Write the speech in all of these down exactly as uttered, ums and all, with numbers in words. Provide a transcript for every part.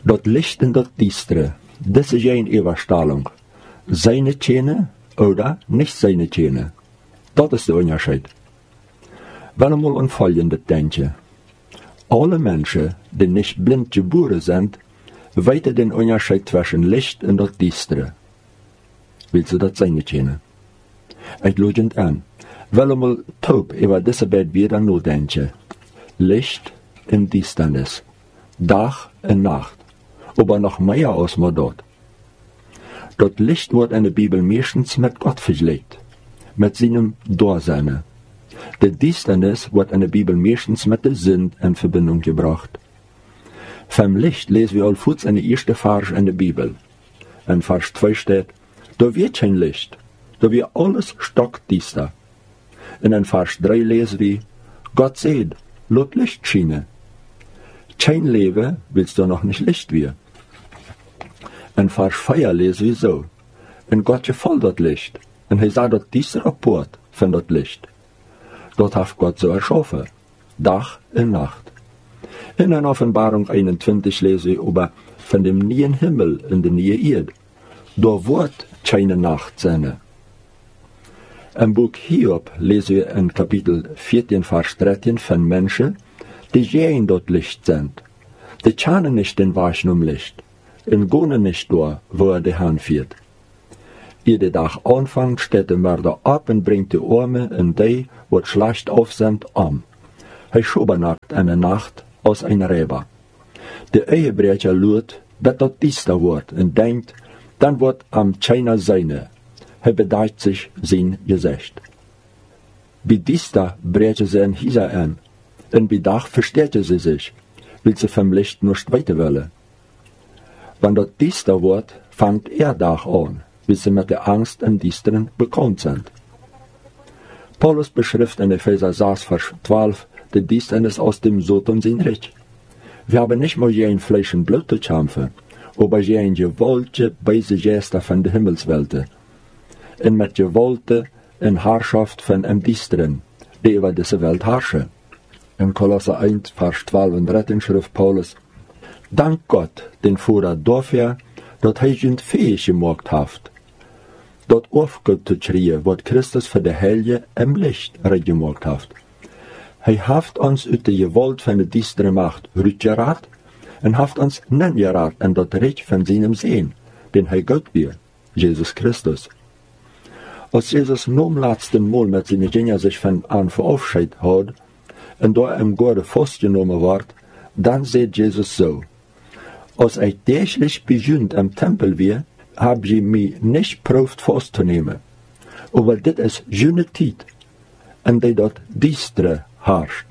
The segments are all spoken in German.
Dat licht en dat diestere, das ist geen Überstrahlung. Seine Tjene oder nicht seine Tjene. Dat is de Unterschied. Wel einmal an Folgendes denken. Alle Menschen, die nicht blind geboren sind, weten den Unterschied zwischen Licht und das Diestere. Willst du das seine Tjene? Ich lade an. Wel einmal taub über diese beiden wieder nachdenken. Licht und Disternis. Tag und Nacht. Aber noch mehr als man dort. Das Licht wird in der Bibel meistens mit Gott vergleicht, mit seinem Dasein. Die Disternis wird in der Bibel meistens mit der Sünde in Verbindung gebracht. Vom Licht lesen wir allfuß in der ersten Vers in der Bibel. In Vers zwei steht, da wird kein Licht, da wird alles stockdiester. Und in Vers drei lesen wir, Gott sagt, lass Licht schienen. Kein Leben willst du noch nicht Licht wir. In Vers vier lesen wir so, und Gott gefällt das Licht, und er sah dort dieser Rapport von das Licht. Dort hat Gott so erschaffen, Tag und Nacht. In der Offenbarung einundzwanzig lesen wir über von dem neuen Himmel und der neuen Erde. Da wird keine Nacht sein. Im Buch Hiob lesen wir in Kapitel vierzehn, Vers dreizehn von Menschen, die sehen dort Licht sind. Die kennen nicht den Waschen um Licht. Und gehen nicht da, wo er die Hand führt. Jeder Tag anfängt, steht der Mörder ab und bringt die Arme und die, wo schlecht auf sind, um. Er schobernackt eine Nacht aus einer Rebe. Der Ehebrecher lügt, dass das diester wird und denkt, dann wird am keiner seine. Er bedeutet sich sein Gesicht. Bei diester brechen sie ein Hieser an, und bei Tag versteht sie sich, will sie vom Licht nicht weiter wollen. Wenn das diester wird, fängt er Tag an, bis sie mit der Angst im Diesteren bekannt sind. Paulus beschreibt in Epheser sechs, Vers zwölf, die Dienstnis aus dem Sodom sein Recht. Wir haben nicht mal je ein Fleisch und Blut zu kämpfen, aber je ein gewollte, böse Gester von der Himmelswelt. Und mit gewollte in Herrschaft von dem Diesteren, die über diese Welt herrschen. In Kolosser eins, Vers zwölf und dreizehn schrift Paulus, Dank Gott, den Vater dafür, dass er uns fähig gemacht hat, dort aufgehört zu kriegen, was Christus für die Heilige im Licht gemacht hat. Er hat uns aus der Gewalt von der düsteren Macht rückgerat und hat uns nengerat an das Recht von seinem Sehen, den er Gott wir, Jesus Christus. Als Jesus nur im letzten Mal mit seinen Jüngern sich von an verabschiedet hat und da im Gorde festgenommen wird, dann sagt Jesus so, als ich täglich beginnt am Tempel wir, hab ich mich nicht probt festzunehmen. Aber das ist jene Zeit, in der dort Diestre herrscht.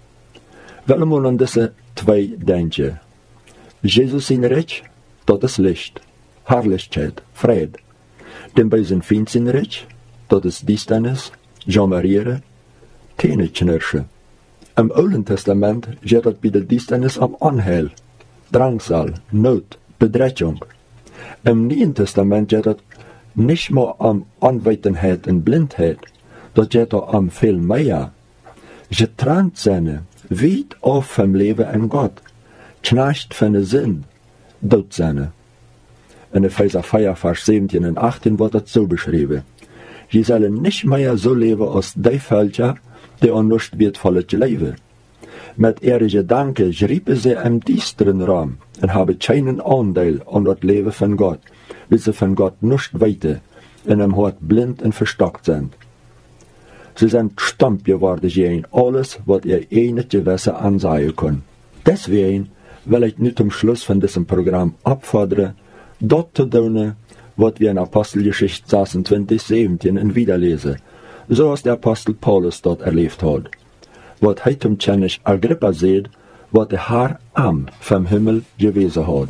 Wollen wir an diese zwei denken. Jesus sein Reich, das ist Licht, Herrlichkeit, Friede. Den bösen Feind sein Reich, das ist Disternis, Jamariere, Zähneknirsche. Im Alten Testament geht es bei der Disternis am Unheil, Drangsal, Not, Bedrückung. Im Neuen Testament geht es nicht mehr um Unwissendheit und Blindheit, das geht es um viel mehr. Getrennt sein, weit auf vom Leben in Gott, knecht von der Sinn, dort sein. In Epheser vier, Vers siebzehn und achtzehn wird das so beschrieben. Sie sollen nicht mehr so leben als die Völker, die an nichts wertvolles leben. Mit ihren Gedanken schriepen sie im düsteren Raum und haben keinen Anteil an das Leben von Gott, weil sie von Gott nichts weiter und im Hort blind und verstockt sind. Sie sind stumpf geworden gegen alles, was ihr eigenes Gewissen ansehen kann. Deswegen will ich nicht zum Schluss von diesem Programm abfordern, dort zu tun, was wir in Apostelgeschichte sechsundzwanzig, siebzehn und wiederlesen, so als der Apostel Paulus dort erlebt hat. Was heute zum König Agrippa sieht, was der Herr am vom Himmel gewesen hat.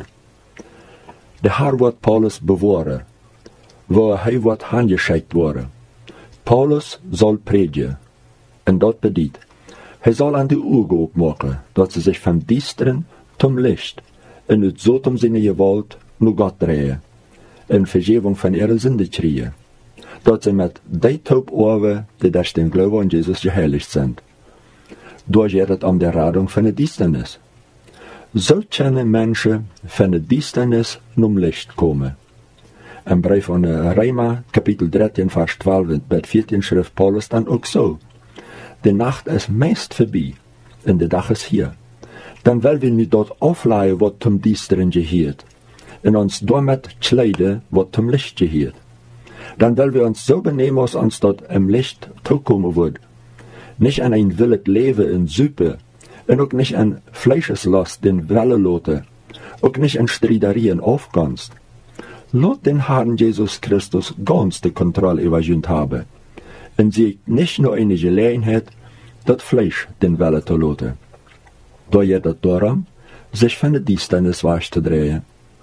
Der Herr wird Paulus bewahren, wo er wird handgeschickt wurde. Paulus soll predigen, und dort bedient. Er soll an die Augen aufmachen, dass sie sich vom Düsteren zum Licht, und ut Sodom seine Gewalt nur Gott drehen, in Vergebung von ihrer Sünde kriegen, dass sie mit die Taubohren, die durch den Glauben an Jesus geheiligt sind. Durch geht es um die Rettung von der Düsternis. Zo kunnen mensen van de duisternis naar licht komen. Im Brief an Römer, Kapitel dreizehn, Vers zwölf und Bett vierzehn schrift Paulus dann auch so. Die Nacht ist meist vorbei, und der Tag ist hier. Dann wollen wir nicht dort aufleihen, was zum Düsteren gehört, und uns damit kleiden, was zum Licht gehört. Dann wollen wir uns so benehmen, als uns dort im Licht zukommen wird. Nicht an ein wildes Leben in Süppe, und auch nicht an Fleischeslust den Welle lote, auch nicht an Streiterien aufganst. Lot den Herrn Jesus Christus ganz die Kontrolle übergönnt haben, und sie nicht nur eine Gelegenheit, das Fleisch den Welle zu loten. Da geht es darum, sich von der Düsternis wegzudrehen.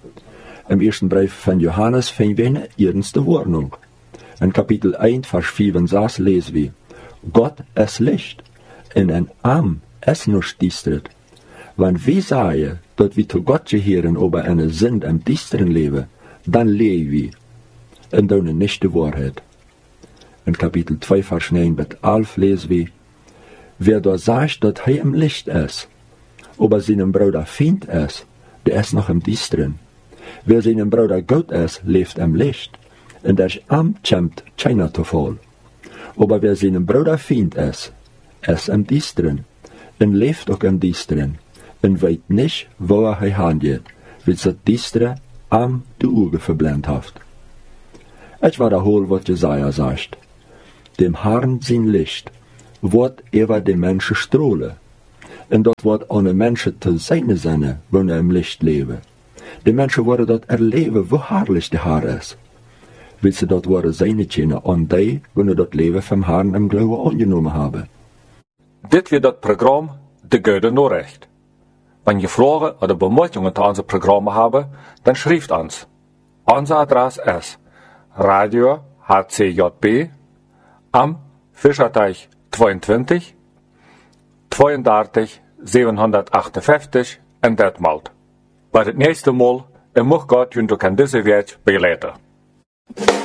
Im ersten Brief von Johannes finden wir eine ernste Warnung. In Kapitel eins, Vers vier und sechs lesen wir, Gott ist Licht, und ein Arm ist nicht düstert. Wenn wir sagen, dass wir zu Gott gehören, aber eine Sünde im düsteren Leben, dann leben wir, und tun nicht die Wahrheit. In Kapitel zwei, Vers neun bis elf lesen wir, wer da sagt, dass er im Licht ist, aber seinem Bruder Feind ist, der ist noch im Düsteren. Wer seinem Bruder Gott ist, lebt im Licht, und der Arm kommt keiner zu Fall. Aber wer seinem Bruder Feind ist, ist im Düsteren, und lebt auch im Düsteren, und weiß nicht, wo er hingeht, weil das Düstere am die Augen verblendet hat. Ich wiederhole, was Jesaja sagt. Dem Herrn sein Licht wird über die Menschen strahlen. Und dort wird ohne Menschen zu seine Sinne, wenn er im Licht leben. Die Menschen werden dort erleben, wo herrlich der Herr ist. Weil sie dort werden seine Kinder an die, wenn sie dort Leben vom Herrn im Glauben angenommen haben. Dit wird das Programm De Goede Nachricht. Wenn ihr Fragen oder Bemerkungen zu unserem Programm habt, dann schreibt uns. Unser Adresse ist Radio H C J B am Fischerteich zweiundzwanzig zweiunddreißig siebenhundertachtundfünfzig in Detmold. Bei das nächste Mal, er mag Gott und du kann diese Welt beleiten.